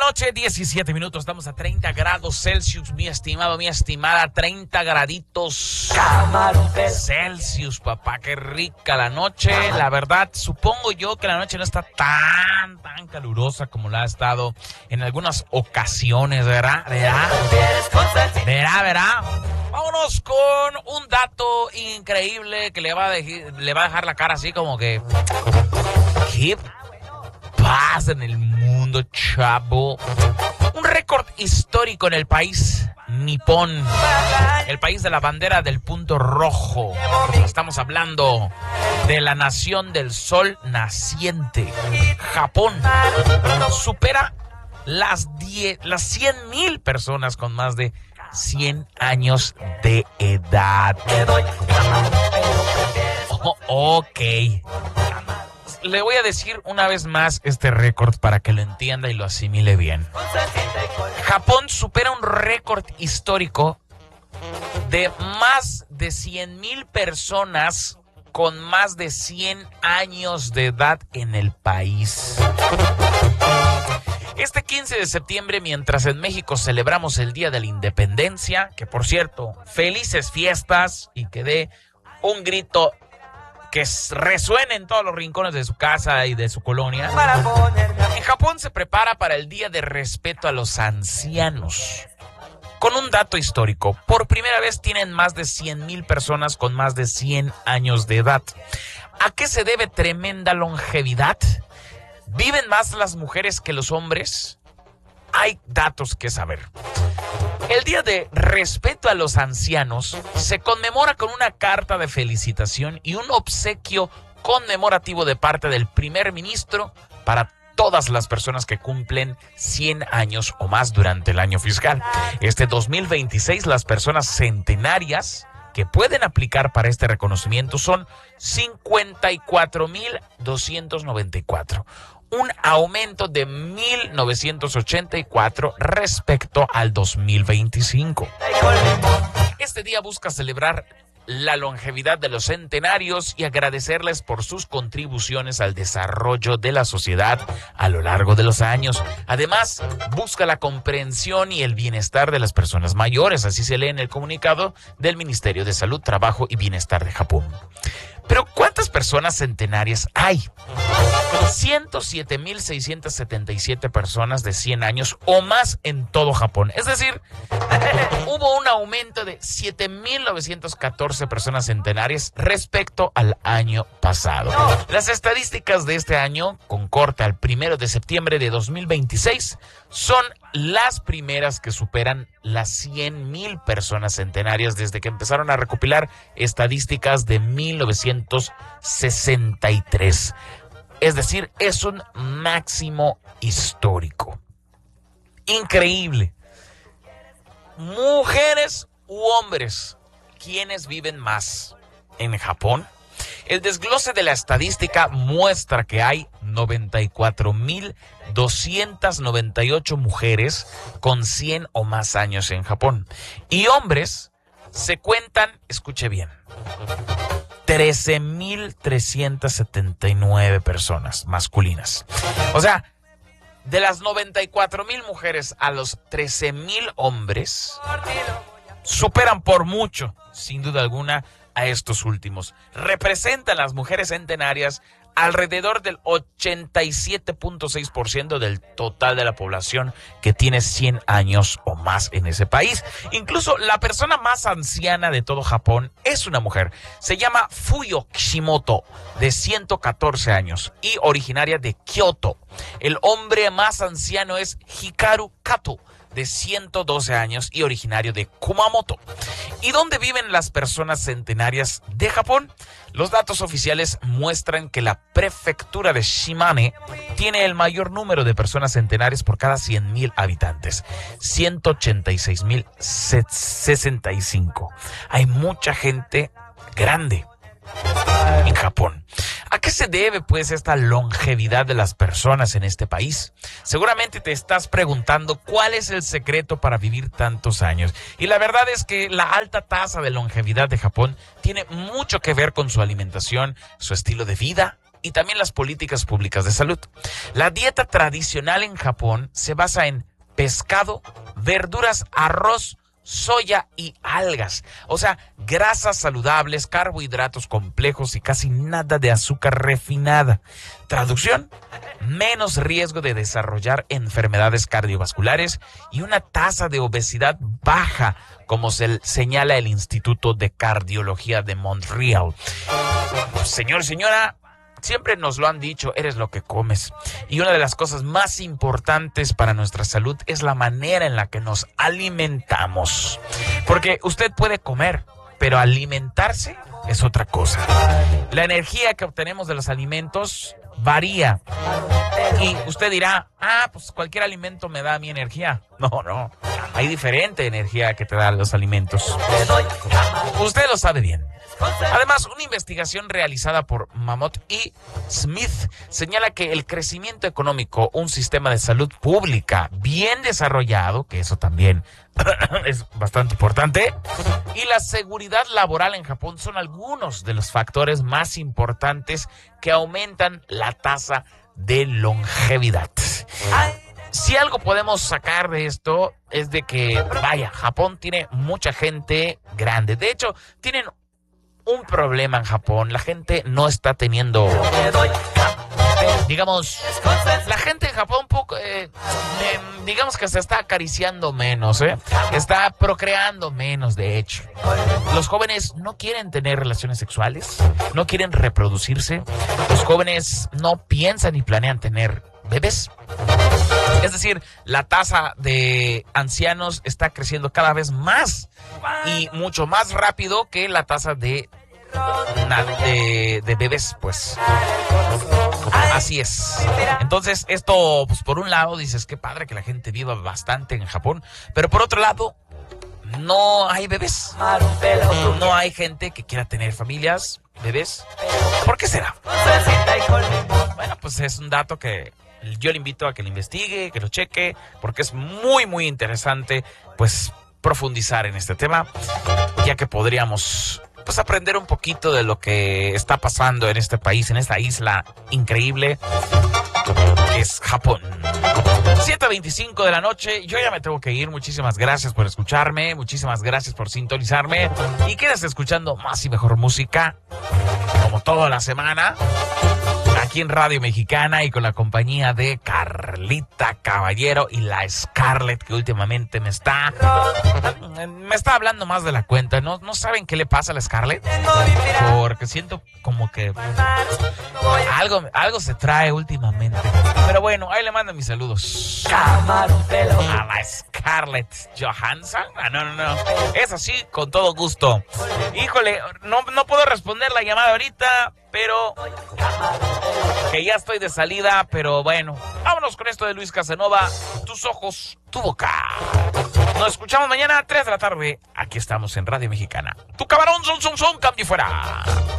noche, 17 minutos. Estamos a 30 grados Celsius, mi estimado, mi estimada. 30 graditos Celsius, papá. Qué rica la noche. La verdad, supongo yo que la noche no está tan calurosa como la ha estado en algunas ocasiones, ¿verdad? ¿Verá? Vámonos con un dato increíble que le va a dejar la cara así como que... ¿Qué pasa en el mundo, chavo? Un récord histórico en el país nipón, el país de la bandera del punto rojo. Estamos hablando de la nación del sol naciente. Japón supera las 100,000 personas con más de 100 años de edad. Ok. Le voy a decir una vez más este récord para que lo entienda y lo asimile bien. Japón supera un récord histórico de más de 100,000 personas con más de 100 años de edad en el país. Este 15 de septiembre, mientras en México celebramos el Día de la Independencia, que por cierto, felices fiestas, y que dé un grito que resuene en todos los rincones de su casa y de su colonia. En Japón se prepara para el Día de Respeto a los Ancianos. Con un dato histórico, por primera vez tienen más de 100,000 personas con más de 100 años de edad. ¿A qué se debe tremenda longevidad? ¿Viven más las mujeres que los hombres? Hay datos que saber. El Día de Respeto a los Ancianos se conmemora con una carta de felicitación y un obsequio conmemorativo de parte del primer ministro para todas las personas que cumplen 100 años o más durante el año fiscal. Este 2026, las personas centenarias que pueden aplicar para este reconocimiento son 54,294. Un aumento de 1,984 respecto al 2025. Este día busca celebrar la longevidad de los centenarios y agradecerles por sus contribuciones al desarrollo de la sociedad a lo largo de los años. Además, busca la comprensión y el bienestar de las personas mayores, así se lee en el comunicado del Ministerio de Salud, Trabajo y Bienestar de Japón. Pero ¿cuántas personas centenarias hay? 107,677 personas de 100 años o más en todo Japón. Es decir, hubo un aumento de 7,914 personas centenarias respecto al año pasado. Las estadísticas de este año, con corte al 1 de septiembre de 2026, son las primeras que superan las 100,000 personas centenarias desde que empezaron a recopilar estadísticas de 1963. Es decir, es un máximo histórico. Increíble. Mujeres u hombres, ¿quiénes viven más en Japón? El desglose de la estadística muestra que hay 94,298 mujeres con 100 o más años en Japón. Y hombres se cuentan, escuche bien, 13,379 personas masculinas. O sea, de las 94,000 mujeres a los 13,000 hombres, superan por mucho, sin duda alguna, a estos últimos. Representan las mujeres centenarias alrededor del 87,6% del total de la población que tiene 100 años o más en ese país. Incluso la persona más anciana de todo Japón es una mujer. Se llama Fuyo Kishimoto, de 114 años y originaria de Kioto. El hombre más anciano es Hikaru Kato, de 112 años y originario de Kumamoto. ¿Y dónde viven las personas centenarias de Japón? Los datos oficiales muestran que la prefectura de Shimane tiene el mayor número de personas centenarias por cada 100,000 habitantes, 186,065. Hay mucha gente grande en Japón. ¿A qué se debe, pues, esta longevidad de las personas en este país? Seguramente te estás preguntando cuál es el secreto para vivir tantos años. Y la verdad es que la alta tasa de longevidad de Japón tiene mucho que ver con su alimentación, su estilo de vida y también las políticas públicas de salud. La dieta tradicional en Japón se basa en pescado, verduras, arroz, soya y algas. O sea, grasas saludables, carbohidratos complejos y casi nada de azúcar refinada. Traducción: menos riesgo de desarrollar enfermedades cardiovasculares y una tasa de obesidad baja, como señala el Instituto de Cardiología de Montreal. Señor, señora, siempre nos lo han dicho, eres lo que comes. Y una de las cosas más importantes para nuestra salud es la manera en la que nos alimentamos. Porque usted puede comer, pero alimentarse es otra cosa. La energía que obtenemos de los alimentos varía. Y usted dirá, pues cualquier alimento me da mi energía. No. Hay diferente energía que te dan los alimentos. Usted lo sabe bien. Además, una investigación realizada por Mammoth y Smith señala que el crecimiento económico, un sistema de salud pública bien desarrollado, que eso también es bastante importante, y la seguridad laboral en Japón son algunos de los factores más importantes que aumentan la tasa de longevidad. Si algo podemos sacar de esto es de que, Japón tiene mucha gente grande. De hecho, tienen un problema en Japón. La gente no está teniendo, digamos, la gente en Japón digamos que se está acariciando menos, está procreando menos, de hecho. Los jóvenes no quieren tener relaciones sexuales, no quieren reproducirse. Los jóvenes no piensan ni planean tener bebés. Es decir, la tasa de ancianos está creciendo cada vez más y mucho más rápido que la tasa de bebés, pues. Así es. Entonces, esto, pues por un lado dices, qué padre que la gente viva bastante en Japón, pero por otro lado, no hay bebés. No hay gente que quiera tener familias, bebés. ¿Por qué será? Bueno, pues es un dato que yo le invito a que lo investigue, que lo cheque, porque es muy, muy interesante, pues, profundizar en este tema, ya que podríamos, pues, aprender un poquito de lo que está pasando en este país, en esta isla increíble que es Japón. 7:25 de la noche, yo ya me tengo que ir. Muchísimas gracias por escucharme, muchísimas gracias por sintonizarme y quédate escuchando más y mejor música, como toda la semana, aquí en Radio Mexicana y con la compañía de Carlita Caballero y la Scarlett, que últimamente me está hablando más de la cuenta. ¿No saben qué le pasa a la Scarlett? Porque siento como que algo se trae últimamente. Pero bueno, ahí le mando mis saludos a la Scarlett Johansson. No. Es así, con todo gusto. Híjole, no puedo responder la llamada ahorita, pero que ya estoy de salida, pero bueno, vámonos con esto de Luis Casanova, tus ojos, tu boca. Nos escuchamos mañana a 3 de la tarde. Aquí estamos en Radio Mexicana. Tu camarón, son, cambio y fuera.